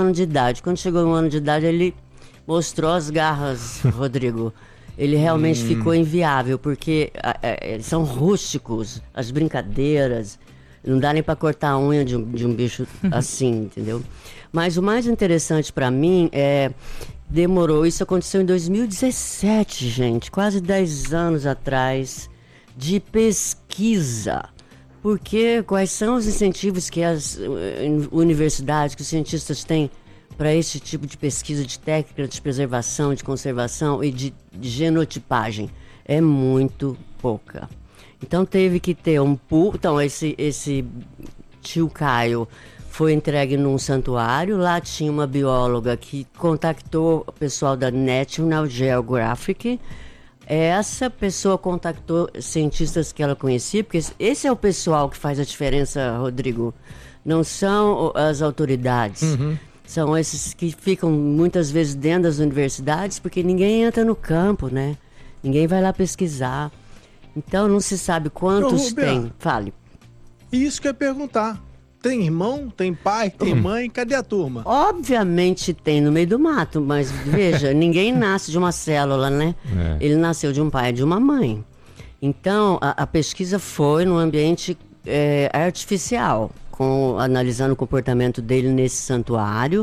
ano de idade. Quando chegou no ano de idade, ele mostrou as garras, Rodrigo. Ele realmente ficou inviável, porque eles são rústicos, as brincadeiras. Não dá nem para cortar a unha de um bicho assim, entendeu? Mas o mais interessante para mim demorou, isso aconteceu em 2017, gente, quase 10 anos atrás, de pesquisa. Porque quais são os incentivos que as universidades, que os cientistas têm para esse tipo de pesquisa de técnica de preservação, de conservação e de genotipagem? É muito pouca. Então teve que ter um pool. Então esse tio Caio foi entregue num santuário. Lá tinha uma bióloga que contactou o pessoal da National Geographic. Essa pessoa contactou cientistas que ela conhecia, porque esse é o pessoal que faz a diferença, Rodrigo. Não são as autoridades. São esses que ficam muitas vezes dentro das universidades, porque ninguém entra no campo, né? Ninguém vai lá pesquisar. Então não se sabe quantos tem. Fale. Isso que eu ia perguntar. Tem irmão, tem pai, tem mãe, cadê a turma? Obviamente tem no meio do mato, mas veja, ninguém nasce de uma célula, né? Ele nasceu de um pai e de uma mãe. Então a pesquisa foi num ambiente artificial, analisando o comportamento dele nesse santuário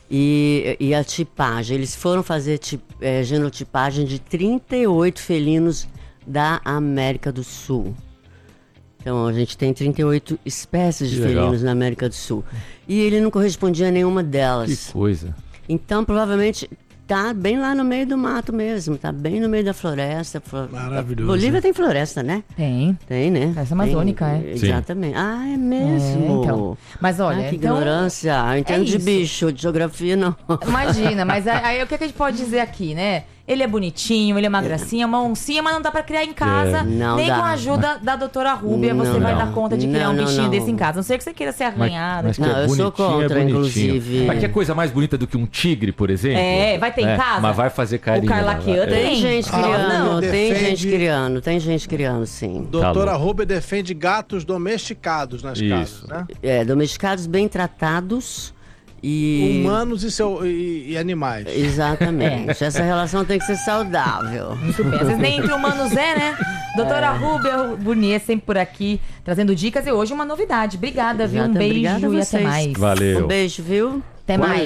e a tipagem. Eles foram fazer genotipagem de 38 felinos da América do Sul. Então, a gente tem 38 espécies de felinos na América do Sul. E ele não correspondia a nenhuma delas. Que coisa. Então, provavelmente, tá bem lá no meio do mato mesmo. Tá bem no meio da floresta. Maravilhoso. Bolívia tem floresta, né? Tem. Tem, né? Essa amazônica, Exatamente. Ah, é mesmo? Então. Mas olha, que ignorância. Eu entendo de isso. bicho, de geografia não. Imagina, mas aí o que a gente pode dizer aqui, né? Ele é bonitinho, ele é uma gracinha, uma oncinha, mas não dá pra criar em casa. Não nem dá. com a ajuda da doutora Rúbia você vai dar conta de criar um bichinho desse em casa. Não sei que você queira ser arranhado. Mas que Não, eu sou contra, inclusive. Mas que é coisa mais bonita do que um tigre, por exemplo? Vai ter em casa? Mas vai fazer carinho. O Carlaquian Tem gente criando, defende... tem gente criando, sim. Doutora Rúbia defende gatos domesticados nas casas, né? Domesticados, bem tratados. E... humanos e animais. Exatamente. Essa relação tem que ser saudável. Muito bem. Às vezes nem entre humanos né? Doutora Rúbia Burnier sempre por aqui, trazendo dicas. E hoje uma novidade. Obrigada, viu? Um beijo e até mais. Valeu. Um beijo, viu? Até mais.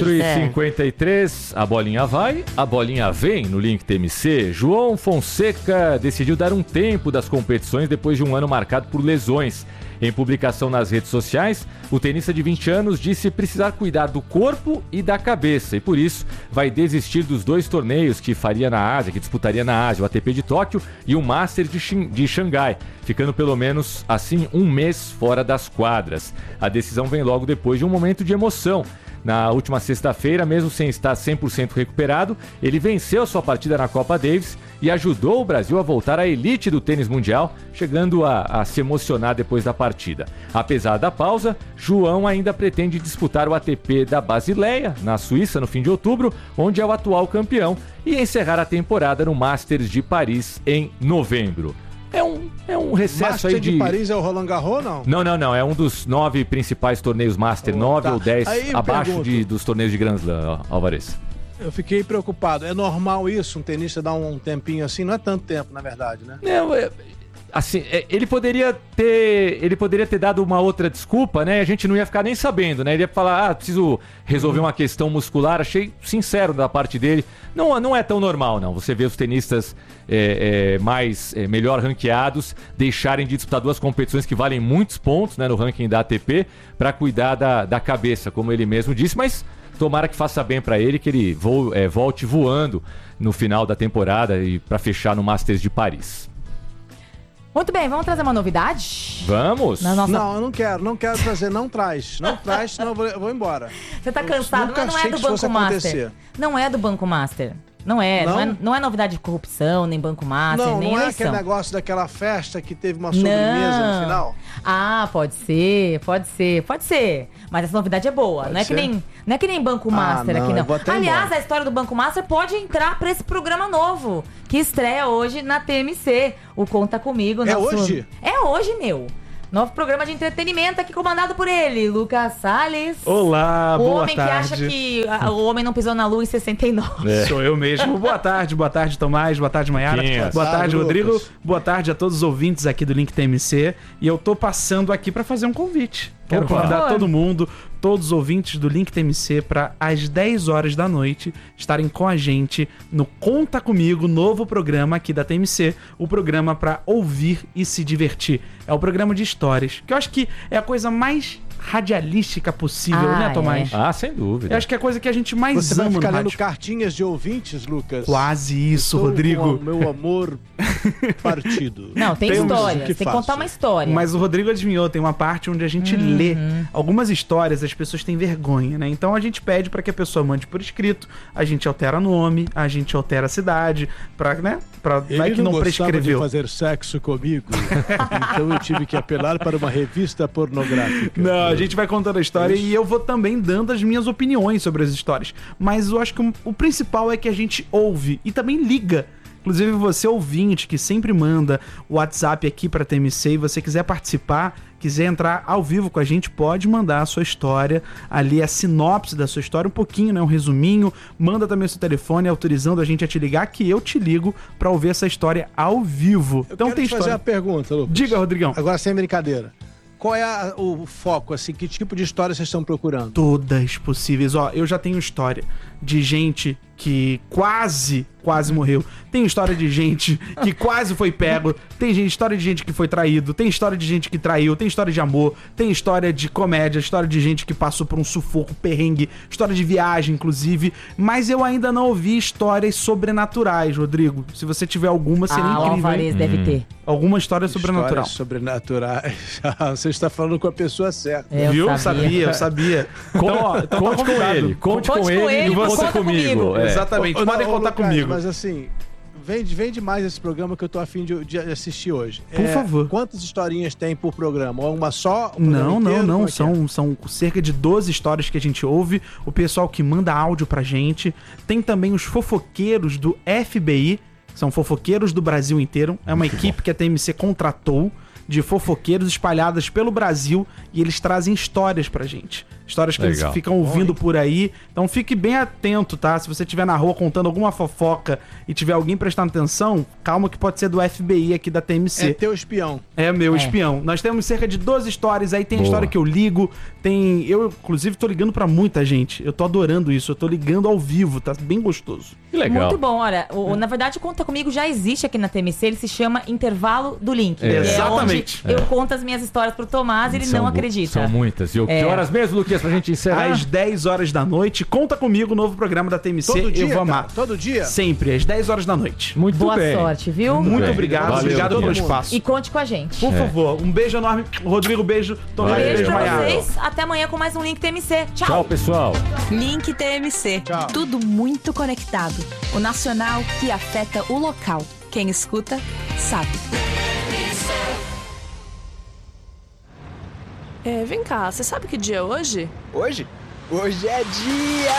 4h53, a bolinha vai, a bolinha vem no Link TMC. João Fonseca decidiu dar um tempo das competições depois de um ano marcado por lesões. Em publicação nas redes sociais, o tenista de 20 anos disse precisar cuidar do corpo e da cabeça e, por isso, vai desistir dos 2 torneios que faria na Ásia, que disputaria na Ásia, o ATP de Tóquio e o Masters de Xangai, ficando pelo menos, assim, um mês fora das quadras. A decisão vem logo depois de um momento de emoção. Na última sexta-feira, mesmo sem estar 100% recuperado, ele venceu a sua partida na Copa Davis e ajudou o Brasil a voltar à elite do tênis mundial, chegando a se emocionar depois da partida. Apesar da pausa, João ainda pretende disputar o ATP da Basileia, na Suíça, no fim de outubro, onde é o atual campeão, e encerrar a temporada no Masters de Paris em novembro. É um recesso Master aí de... Paris é o Roland Garros, não? Não. É um dos 9 principais torneios Master, 9 ou 10, aí abaixo dos torneios de Grand Slam, Alvarez. Eu fiquei preocupado. É normal isso, um tenista dar um tempinho assim? Não é tanto tempo, na verdade, né? Não, assim, ele poderia ter dado uma outra desculpa, né? A gente não ia ficar nem sabendo, né? Ele ia falar, preciso resolver uma questão muscular. Achei sincero da parte dele. Não é tão normal, não. Você vê os tenistas melhor ranqueados deixarem de disputar 2 competições que valem muitos pontos, né, no ranking da ATP, para cuidar da cabeça, como ele mesmo disse, mas tomara que faça bem para ele, que ele volte voando no final da temporada e para fechar no Masters de Paris. Muito bem, vamos trazer uma novidade? Vamos! Não, eu não quero trazer, não traz, senão eu vou embora. Você tá cansado, mas não é do Banco Master. Não é do Banco Master. Não é novidade de corrupção, nem Banco Master, nem eleição. Não é aquele negócio daquela festa que teve uma sobremesa no final? Ah, pode ser. Mas essa novidade é boa. Não é que nem Banco Master aqui, não. Aliás, a história do Banco Master pode entrar pra esse programa novo, que estreia hoje na TMC. O Conta Comigo. É hoje? É hoje, meu. Novo programa de entretenimento aqui comandado por ele, Lucas Salles. Olá, boa tarde. O homem que acha que o homem não pisou na lua em 69. Sou eu mesmo. Boa tarde, Tomás. Boa tarde, Mayara. Boa tarde, Rodrigo. Lucas. Boa tarde a todos os ouvintes aqui do Link TMC. E eu tô passando aqui pra fazer um convite. Quero convidar todo mundo, todos os ouvintes do Link TMC, para às 10 horas da noite estarem com a gente no Conta Comigo, novo programa aqui da TMC, o programa para ouvir e se divertir. É o programa de histórias, que eu acho que é a coisa mais radialística possível, né, Tomás? Ah, sem dúvida. Eu acho que é a coisa que a gente mais Você vai ama ficar no lendo rádio. cartinhas de ouvintes, Lucas? Quase isso, Estou Rodrigo. com o meu amor partido. Não, tem Temos história. o que Tem que faço. contar uma história. Mas o Rodrigo adivinhou, tem uma parte onde a gente lê algumas histórias, as pessoas têm vergonha, né? Então a gente pede pra que a pessoa mande por escrito, a gente altera nome, a gente altera a cidade, pra, né? Vai que não prescreveu. De fazer sexo comigo, então eu tive que apelar para uma revista pornográfica. Não, a gente vai contando a história e eu vou também dando as minhas opiniões sobre as histórias. Mas eu acho que o principal é que a gente ouve e também liga. Inclusive você, ouvinte, que sempre manda o WhatsApp aqui pra TMC e você quiser participar, quiser entrar ao vivo com a gente, pode mandar a sua história, ali a sinopse da sua história, um pouquinho, né, um resuminho, manda também o seu telefone autorizando a gente a te ligar, que eu te ligo pra ouvir essa história ao vivo. Então tem história. Fazer uma pergunta, Lucas. Diga, Rodrigão. Agora sem brincadeira. Qual é o foco, assim? Que tipo de história vocês estão procurando? Todas possíveis. Ó, eu já tenho história de gente que quase morreu. Tem história de gente que quase foi pego. Tem história de gente que foi traído. Tem história de gente que traiu. Tem história de amor. Tem história de comédia. História de gente que passou por um sufoco, perrengue. História de viagem, inclusive. Mas eu ainda não ouvi histórias sobrenaturais, Rodrigo. Se você tiver alguma, seria incrível. O Alvarez deve ter. Alguma história sobrenatural. Histórias sobrenaturais. Você está falando com a pessoa certa. Viu? Eu sabia. Então, ó, Conte com ele. Conte com ele e você comigo. Exatamente. Podem contar Lucas, comigo. Mas assim, vem demais esse programa que eu tô a fim de assistir hoje. Por favor. Quantas historinhas tem por programa? Ou uma só? Não. Inteiro? São cerca de 12 histórias que a gente ouve. O pessoal que manda áudio pra gente. Tem também os fofoqueiros do FBI. São fofoqueiros do Brasil inteiro. É uma equipe que a TMC contratou de fofoqueiros espalhadas pelo Brasil e eles trazem histórias pra gente. Histórias que eles ficam ouvindo por aí. Então fique bem atento, tá? Se você estiver na rua contando alguma fofoca e tiver alguém prestando atenção, calma que pode ser do FBI aqui da TMC. É teu espião. É meu espião. Nós temos cerca de 12 histórias. Aí tem a história que eu ligo. Eu, inclusive, tô ligando pra muita gente. Eu tô adorando isso. Eu tô ligando ao vivo. Tá bem gostoso. Que legal. Muito bom. Olha, na verdade, o Conta Comigo já existe aqui na TMC. Ele se chama Intervalo do Link. Exatamente. É onde eu conto as minhas histórias pro Tomás e ele não acredita. São muitas. E que horas mesmo, Luquinhas, pra gente encerrar? Às 10 horas da noite. Conta comigo, novo programa da TMC. Todo dia, eu vou amar. Cara, todo dia? Sempre, às 10 horas da noite. Muito Boa bem. sorte, viu? Muito obrigado. Valeu, Obrigado pelo Luquinhas. espaço. E conte com a gente. Por favor, um beijo enorme. Rodrigo, beijo. Tomás, Valeu. Beijo pra Maiara. vocês. Até amanhã com mais um Link TMC. Tchau. Tchau, pessoal. Link TMC. Tchau. Tudo muito conectado. O nacional que afeta o local. Quem escuta, sabe. Vem cá, você sabe que dia é hoje? Hoje? Hoje é dia